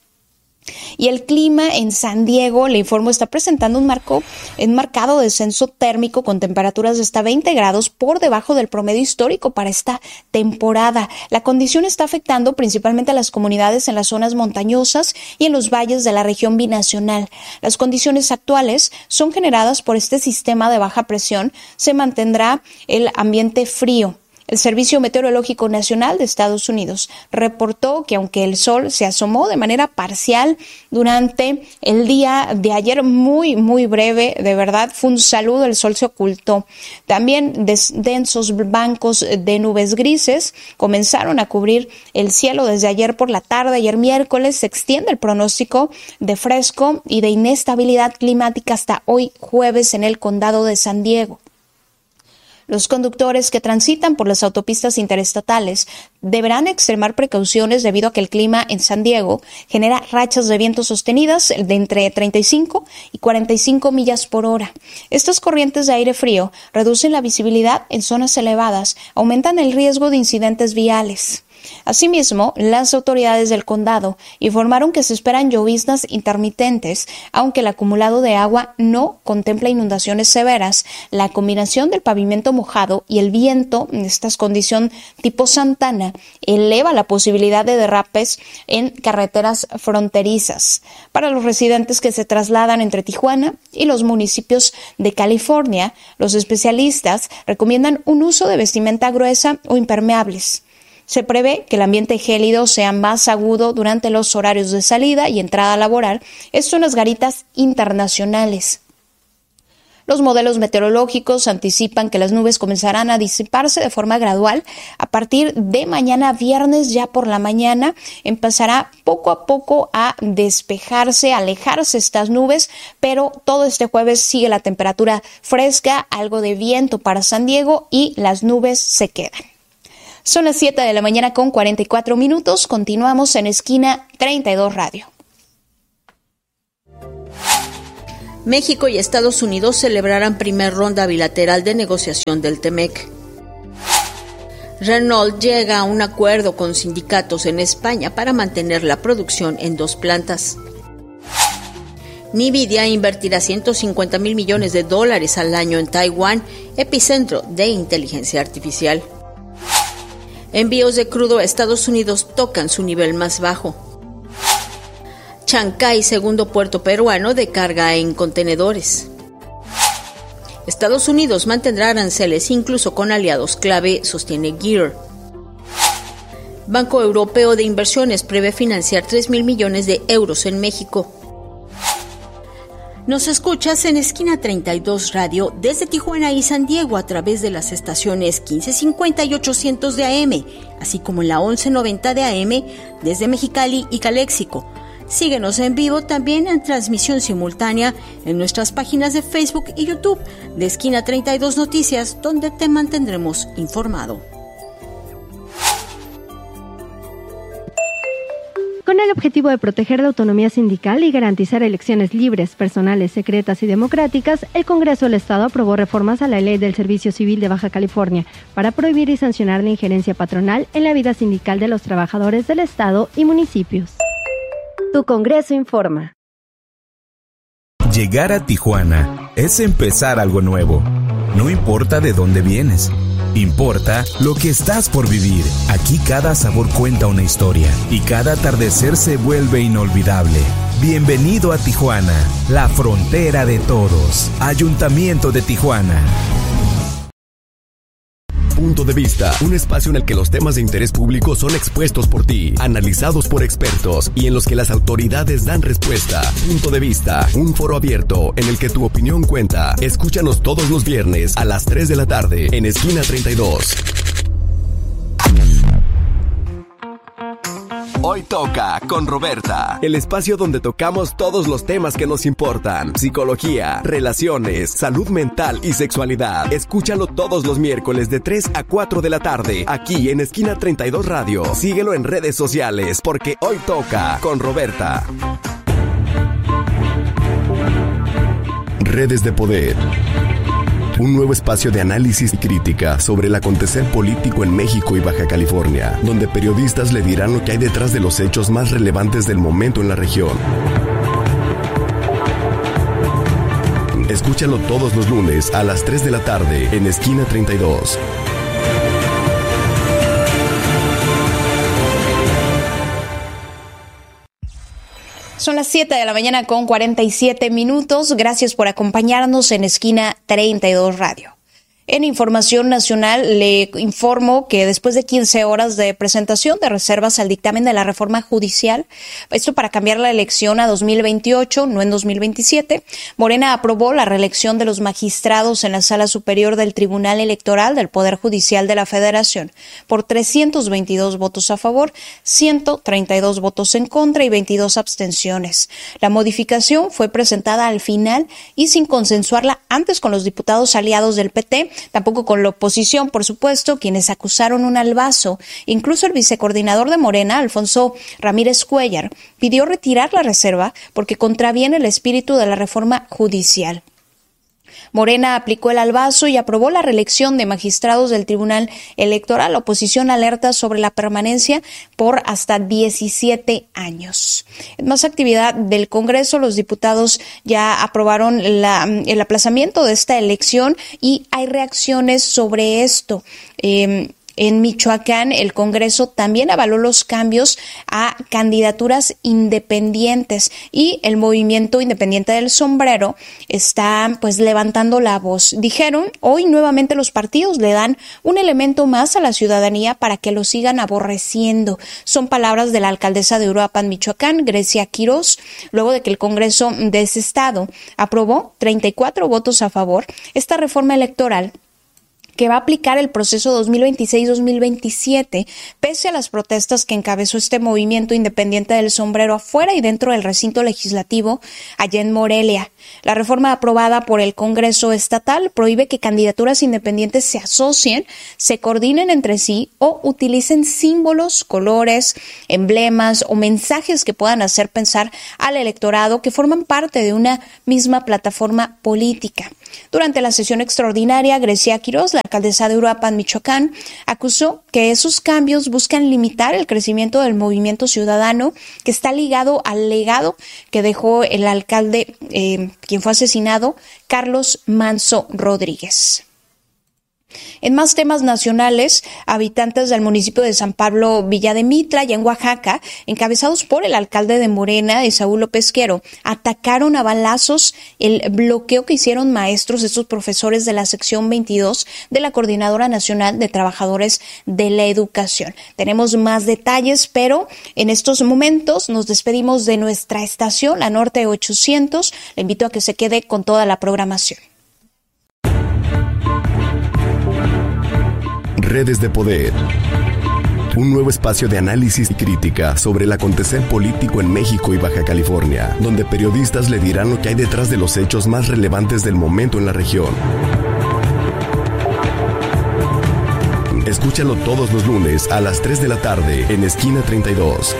Y el clima en San Diego, le informo, está presentando un marco, un marcado descenso térmico con temperaturas de hasta veinte grados por debajo del promedio histórico para esta temporada. La condición está afectando principalmente a las comunidades en las zonas montañosas y en los valles de la región binacional. Las condiciones actuales son generadas por este sistema de baja presión. Se mantendrá el ambiente frío. El Servicio Meteorológico Nacional de Estados Unidos reportó que aunque el sol se asomó de manera parcial durante el día de ayer, muy, muy breve, de verdad, fue un saludo, el sol se ocultó. También densos bancos de nubes grises comenzaron a cubrir el cielo desde ayer por la tarde. Ayer miércoles se extiende el pronóstico de fresco y de inestabilidad climática hasta hoy jueves en el condado de San Diego. Los conductores que transitan por las autopistas interestatales deberán extremar precauciones debido a que el clima en San Diego genera rachas de viento sostenidas de entre treinta y cinco y cuarenta y cinco millas por hora. Estas corrientes de aire frío reducen la visibilidad en zonas elevadas, aumentan el riesgo de incidentes viales. Asimismo, las autoridades del condado informaron que se esperan lloviznas intermitentes, aunque el acumulado de agua no contempla inundaciones severas. La combinación del pavimento mojado y el viento, en esta condición tipo Santana, eleva la posibilidad de derrapes en carreteras fronterizas. Para los residentes que se trasladan entre Tijuana y los municipios de California, los especialistas recomiendan un uso de vestimenta gruesa o impermeables. Se prevé que el ambiente gélido sea más agudo durante los horarios de salida y entrada laboral, esto en las garitas internacionales. Los modelos meteorológicos anticipan que las nubes comenzarán a disiparse de forma gradual. A partir de mañana viernes, ya por la mañana, empezará poco a poco a despejarse, a alejarse estas nubes, pero todo este jueves sigue la temperatura fresca, algo de viento para San Diego y las nubes se quedan. Son las siete de la mañana con cuarenta y cuatro minutos. Continuamos en Esquina treinta y dos Radio. México y Estados Unidos celebrarán primer ronda bilateral de negociación del T-MEC. Renault llega a un acuerdo con sindicatos en España para mantener la producción en dos plantas. Nvidia invertirá ciento cincuenta mil millones de dólares al año en Taiwán, epicentro de inteligencia artificial. Envíos de crudo a Estados Unidos tocan su nivel más bajo. Chancay, segundo puerto peruano de carga en contenedores. Estados Unidos mantendrá aranceles incluso con aliados clave, sostiene Gear. Banco Europeo de Inversiones prevé financiar tres mil millones de euros en México. Nos escuchas en Esquina treinta y dos Radio desde Tijuana y San Diego a través de las estaciones quince cincuenta y ochocientos de A M, así como en la once noventa de A M desde Mexicali y Caléxico. Síguenos en vivo también en transmisión simultánea en nuestras páginas de Facebook y YouTube de Esquina treinta y dos Noticias, donde te mantendremos informado. Con el objetivo de proteger la autonomía sindical y garantizar elecciones libres, personales, secretas y democráticas, el Congreso del Estado aprobó reformas a la Ley del Servicio Civil de Baja California para prohibir y sancionar la injerencia patronal en la vida sindical de los trabajadores del Estado y municipios. Tu Congreso informa. Llegar a Tijuana es empezar algo nuevo. No importa de dónde vienes. Importa lo que estás por vivir. Aquí cada sabor cuenta una historia y cada atardecer se vuelve inolvidable. Bienvenido a Tijuana, la frontera de todos. Ayuntamiento de Tijuana. Punto de Vista, un espacio en el que los temas de interés público son expuestos por ti, analizados por expertos y en los que las autoridades dan respuesta. Punto de Vista, un foro abierto en el que tu opinión cuenta. Escúchanos todos los viernes a las tres de la tarde en Esquina treinta y dos. Hoy toca con Roberta, el espacio donde tocamos todos los temas que nos importan: psicología, relaciones, salud mental y sexualidad. Escúchalo todos los miércoles de tres a cuatro de la tarde, aquí en Esquina treinta y dos Radio. Síguelo en redes sociales, porque hoy toca con Roberta. Redes de Poder. Un nuevo espacio de análisis y crítica sobre el acontecer político en México y Baja California, donde periodistas le dirán lo que hay detrás de los hechos más relevantes del momento en la región. Escúchalo todos los lunes a las tres de la tarde en Esquina treinta y dos. Son las siete de la mañana con cuarenta y siete minutos. Gracias por acompañarnos en Esquina treinta y dos Radio. En Información Nacional le informo que después de quince horas de presentación de reservas al dictamen de la reforma judicial, esto para cambiar la elección a dos mil veintiocho, no en dos mil veintisiete, Morena aprobó la reelección de los magistrados en la Sala Superior del Tribunal Electoral del Poder Judicial de la Federación por trescientos veintidós votos a favor, ciento treinta y dos votos en contra y veintidós abstenciones. La modificación fue presentada al final y sin consensuarla antes con los diputados aliados del P T, tampoco con la oposición, por supuesto, quienes acusaron un albazo. Incluso el vicecoordinador de Morena, Alfonso Ramírez Cuellar, pidió retirar la reserva porque contraviene el espíritu de la reforma judicial. Morena aplicó el albazo y aprobó la reelección de magistrados del Tribunal Electoral. La oposición alerta sobre la permanencia por hasta diecisiete años. En más actividad del Congreso, los diputados ya aprobaron la, el aplazamiento de esta elección y hay reacciones sobre esto. Eh, En Michoacán, el Congreso también avaló los cambios a candidaturas independientes y el Movimiento Independiente del Sombrero está pues levantando la voz. Dijeron, hoy nuevamente los partidos le dan un elemento más a la ciudadanía para que lo sigan aborreciendo. Son palabras de la alcaldesa de Uruapan, Michoacán, Grecia Quiroz, luego de que el Congreso de ese estado aprobó treinta y cuatro votos a favor esta reforma electoral que va a aplicar el proceso dos mil veintiséis dos mil veintisiete, pese a las protestas que encabezó este movimiento independiente del sombrero afuera y dentro del recinto legislativo allá en Morelia. La reforma aprobada por el Congreso estatal prohíbe que candidaturas independientes se asocien, se coordinen entre sí o utilicen símbolos, colores, emblemas o mensajes que puedan hacer pensar al electorado que forman parte de una misma plataforma política. Durante la sesión extraordinaria, Grecia Quiroz, la alcaldesa de Uruapan, Michoacán, acusó que esos cambios buscan limitar el crecimiento del movimiento ciudadano que está ligado al legado que dejó el alcalde, eh, quien fue asesinado, Carlos Manso Rodríguez. En más temas nacionales, habitantes del municipio de San Pablo Villa de Mitla, y en Oaxaca, encabezados por el alcalde de Morena, Esaú López Quero, atacaron a balazos el bloqueo que hicieron maestros, estos profesores de la sección veintidós de la Coordinadora Nacional de Trabajadores de la Educación. Tenemos más detalles, pero en estos momentos nos despedimos de nuestra estación, la Norte ochocientos. Le invito a que se quede con toda la programación. Redes de Poder. Un nuevo espacio de análisis y crítica sobre el acontecer político en México y Baja California, donde periodistas le dirán lo que hay detrás de los hechos más relevantes del momento en la región. Escúchalo todos los lunes a las tres de la tarde en Esquina treinta y dos.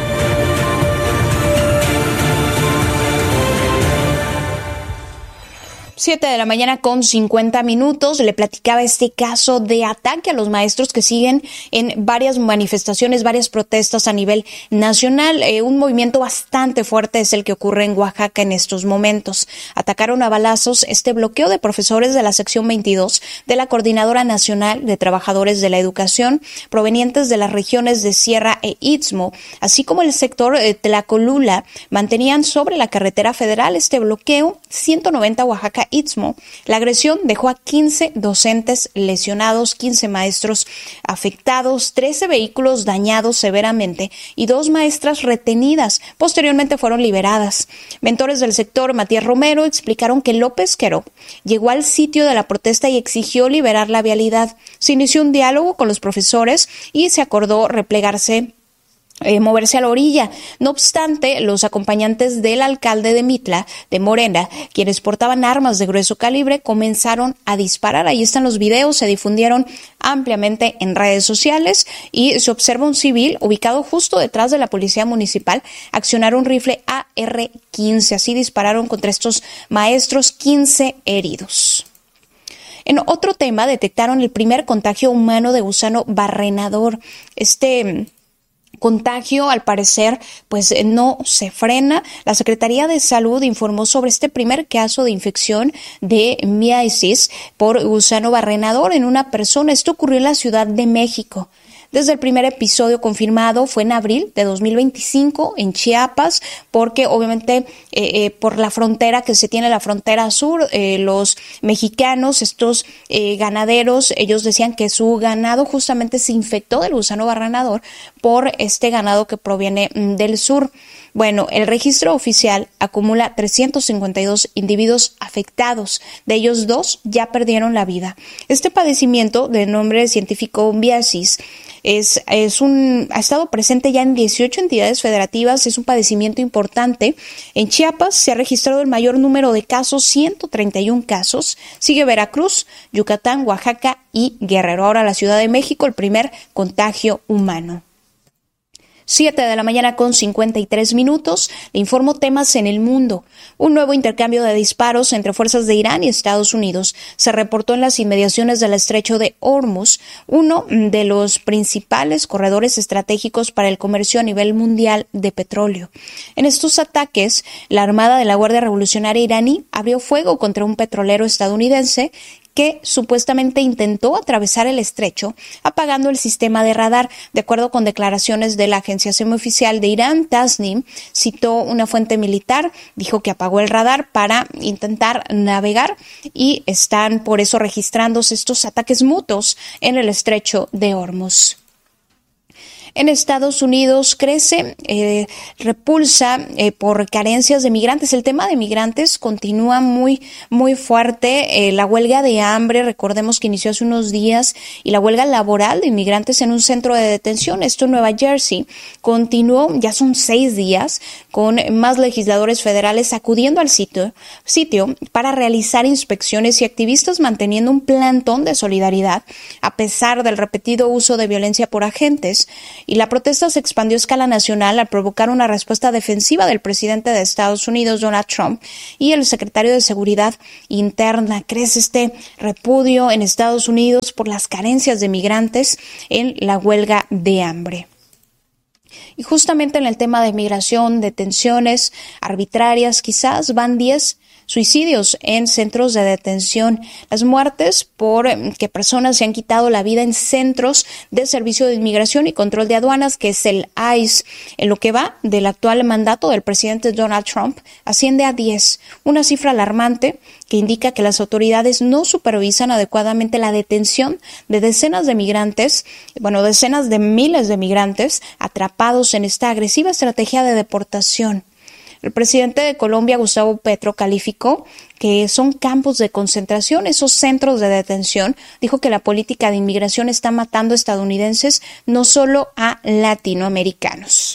Siete de la mañana con cincuenta minutos. Le platicaba este caso de ataque a los maestros que siguen en varias manifestaciones, varias protestas a nivel nacional. Eh, un movimiento bastante fuerte es el que ocurre en Oaxaca en estos momentos. Atacaron a balazos este bloqueo de profesores de la sección veintidós de la Coordinadora Nacional de Trabajadores de la Educación, provenientes de las regiones de Sierra e Istmo, así como el sector eh, Tlacolula. Mantenían sobre la carretera federal este bloqueo ciento noventa Oaxaca Istmo. La agresión dejó a quince docentes lesionados, quince maestros afectados, trece vehículos dañados severamente y dos maestras retenidas. Posteriormente fueron liberadas. Mentores del sector, Matías Romero, explicaron que López Quero llegó al sitio de la protesta y exigió liberar la vialidad. Se inició un diálogo con los profesores y se acordó replegarse Eh, moverse a la orilla. No obstante, los acompañantes del alcalde de Mitla, de Morena, quienes portaban armas de grueso calibre, comenzaron a disparar. Ahí están los videos, se difundieron ampliamente en redes sociales y se observa un civil ubicado justo detrás de la policía municipal accionar un rifle A R quince. Así dispararon contra estos maestros, quince heridos. En otro tema, detectaron el primer contagio humano de gusano barrenador. Este contagio, al parecer, pues no se frena. La Secretaría de Salud informó sobre este primer caso de infección de miasis por gusano barrenador en una persona. Esto ocurrió en la Ciudad de México. Desde el primer episodio confirmado fue en abril de dos mil veinticinco en Chiapas, porque obviamente eh, eh, por la frontera que se tiene, la frontera sur, eh, los mexicanos, estos eh, ganaderos, ellos decían que su ganado justamente se infectó del gusano barrenador por este ganado que proviene mm, del sur. Bueno, el registro oficial acumula trescientos cincuenta y dos individuos afectados, de ellos dos ya perdieron la vida. Este padecimiento, de nombre científico miasis, es, es un, ha estado presente ya en dieciocho entidades federativas, es un padecimiento importante. En Chiapas se ha registrado el mayor número de casos, ciento treinta y uno casos, sigue Veracruz, Yucatán, Oaxaca y Guerrero. Ahora la Ciudad de México, el primer contagio humano. siete de la mañana con cincuenta y tres minutos. Le informo temas en el mundo. Un nuevo intercambio de disparos entre fuerzas de Irán y Estados Unidos se reportó en las inmediaciones del estrecho de Hormuz, uno de los principales corredores estratégicos para el comercio a nivel mundial de petróleo. En estos ataques, la Armada de la Guardia Revolucionaria iraní abrió fuego contra un petrolero estadounidense que supuestamente intentó atravesar el estrecho apagando el sistema de radar. De acuerdo con declaraciones de la agencia semioficial de Irán, Tasnim citó una fuente militar, dijo que apagó el radar para intentar navegar y están por eso registrándose estos ataques mutuos en el estrecho de Hormuz. En Estados Unidos crece, eh, repulsa eh, por carencias de migrantes. El tema de migrantes continúa muy, muy fuerte. Eh, la huelga de hambre, recordemos que inició hace unos días, y la huelga laboral de inmigrantes en un centro de detención, esto en Nueva Jersey, continuó, ya son seis días, con más legisladores federales acudiendo al sitio, sitio para realizar inspecciones y activistas manteniendo un plantón de solidaridad, a pesar del repetido uso de violencia por agentes. Y la protesta se expandió a escala nacional al provocar una respuesta defensiva del presidente de Estados Unidos, Donald Trump, y el secretario de Seguridad Interna. Crece este repudio en Estados Unidos por las carencias de migrantes en la huelga de hambre. Y justamente en el tema de migración, detenciones arbitrarias, quizás van diez suicidios en centros de detención. Las muertes por que personas se han quitado la vida en centros de servicio de inmigración y control de aduanas, que es el I C E, en lo que va del actual mandato del presidente Donald Trump, asciende a diez. Una cifra alarmante que indica que las autoridades no supervisan adecuadamente la detención de decenas de migrantes, bueno, decenas de miles de migrantes atrapados en esta agresiva estrategia de deportación. El presidente de Colombia, Gustavo Petro, calificó que son campos de concentración, esos centros de detención. Dijo que la política de inmigración está matando a estadounidenses, no solo a latinoamericanos.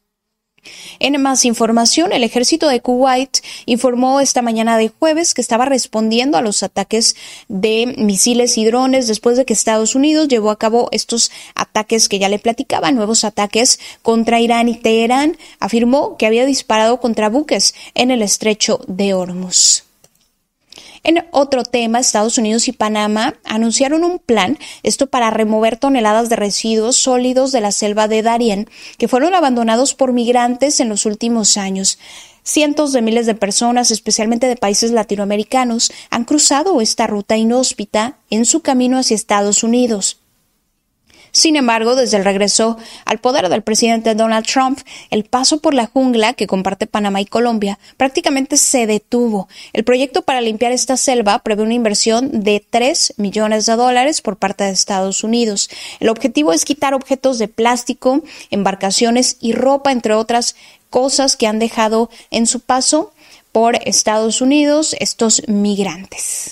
En más información, el ejército de Kuwait informó esta mañana de jueves que estaba respondiendo a los ataques de misiles y drones después de que Estados Unidos llevó a cabo estos ataques que ya le platicaba, nuevos ataques contra Irán, y Teherán afirmó que había disparado contra buques en el estrecho de Hormuz. En otro tema, Estados Unidos y Panamá anunciaron un plan, esto para remover toneladas de residuos sólidos de la selva de Darién, que fueron abandonados por migrantes en los últimos años. Cientos de miles de personas, especialmente de países latinoamericanos, han cruzado esta ruta inhóspita en su camino hacia Estados Unidos. Sin embargo, desde el regreso al poder del presidente Donald Trump, el paso por la jungla que comparte Panamá y Colombia prácticamente se detuvo. El proyecto para limpiar esta selva prevé una inversión de tres millones de dólares por parte de Estados Unidos. El objetivo es quitar objetos de plástico, embarcaciones y ropa, entre otras cosas que han dejado en su paso por Estados Unidos estos migrantes.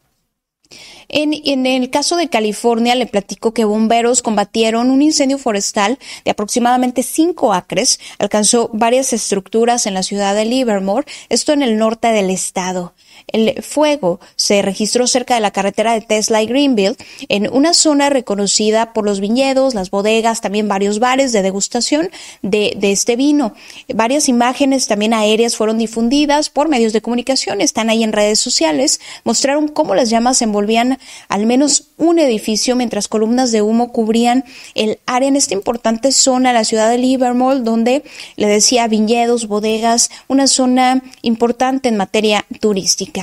En, en el caso de California, le platico que bomberos combatieron un incendio forestal de aproximadamente cinco acres. Alcanzó varias estructuras en la ciudad de Livermore, esto en el norte del estado. El fuego se registró cerca de la carretera de Tesla y Greenville, en una zona reconocida por los viñedos, las bodegas, también varios bares de degustación de, de este vino. Varias imágenes también aéreas fueron difundidas por medios de comunicación, están ahí en redes sociales, mostraron cómo las llamas envolvían al menos un edificio mientras columnas de humo cubrían el área en esta importante zona, la ciudad de Livermore, donde, le decía, viñedos, bodegas, una zona importante en materia turística.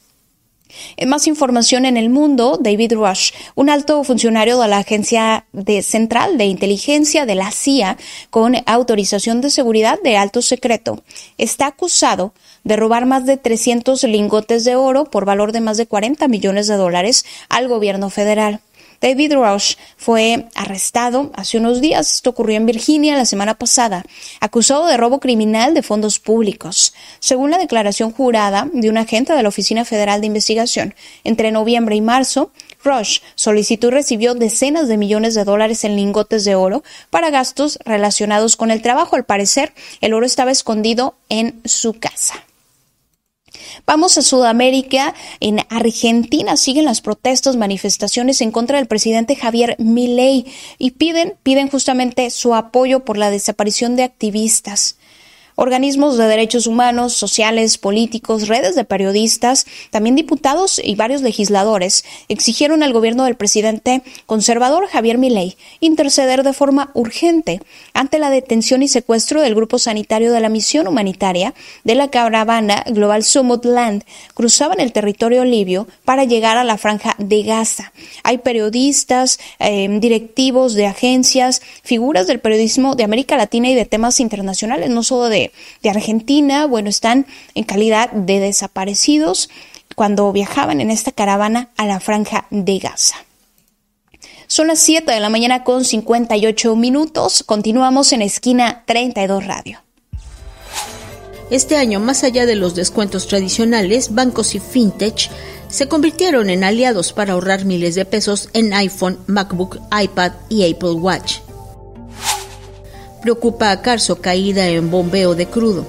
En más información en el mundo, David Rush, un alto funcionario de la Agencia de Central de Inteligencia de la C I A con autorización de seguridad de alto secreto, está acusado de robar más de trescientos lingotes de oro por valor de más de cuarenta millones de dólares al gobierno federal. David Rush fue arrestado hace unos días, esto ocurrió en Virginia la semana pasada, acusado de robo criminal de fondos públicos. Según la declaración jurada de un agente de la Oficina Federal de Investigación, entre noviembre y marzo, Rush solicitó y recibió decenas de millones de dólares en lingotes de oro para gastos relacionados con el trabajo. Al parecer, el oro estaba escondido en su casa. Vamos a Sudamérica. En Argentina siguen las protestas, manifestaciones en contra del presidente Javier Milei y piden, piden justamente su apoyo por la desaparición de activistas. Organismos de derechos humanos, sociales, políticos, redes de periodistas, también diputados y varios legisladores exigieron al gobierno del presidente conservador Javier Milei interceder de forma urgente ante la detención y secuestro del grupo sanitario de la misión humanitaria de la caravana Global Summit Land. Cruzaban el territorio libio para llegar a la franja de Gaza. Hay periodistas, eh, directivos de agencias, figuras del periodismo de América Latina y de temas internacionales, no solo de de Argentina, bueno, están en calidad de desaparecidos cuando viajaban en esta caravana a la franja de Gaza. Son las siete de la mañana con cincuenta y ocho minutos. Continuamos en Esquina treinta y dos Radio. Este año, más allá de los descuentos tradicionales, bancos y fintech se convirtieron en aliados para ahorrar miles de pesos en iPhone, MacBook, iPad y Apple Watch. Preocupa a Carso caída en bombeo de crudo.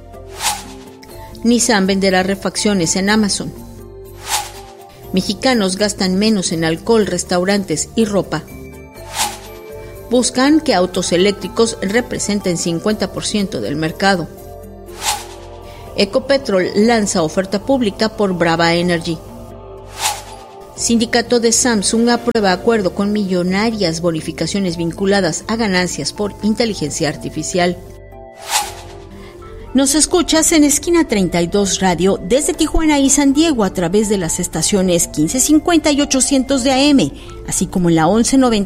Nissan venderá refacciones en Amazon. Mexicanos gastan menos en alcohol, restaurantes y ropa. Buscan que autos eléctricos representen cincuenta por ciento del mercado. Ecopetrol lanza oferta pública por Brava Energy. Sindicato de Samsung aprueba acuerdo con millonarias bonificaciones vinculadas a ganancias por inteligencia artificial. Nos escuchas en Esquina treinta y dos Radio desde Tijuana y San Diego a través de las estaciones quince cincuenta y ochocientos de A M, así como en la once noventa